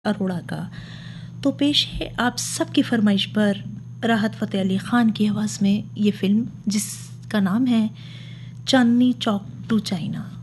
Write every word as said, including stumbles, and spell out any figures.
अरोड़ा का। तो पेश है आप सबकी फरमाइश पर राहत फ़तेह अली ख़ान की आवाज़ में ये फ़िल्म जिसका नाम है चांदनी चौक टू चाइना।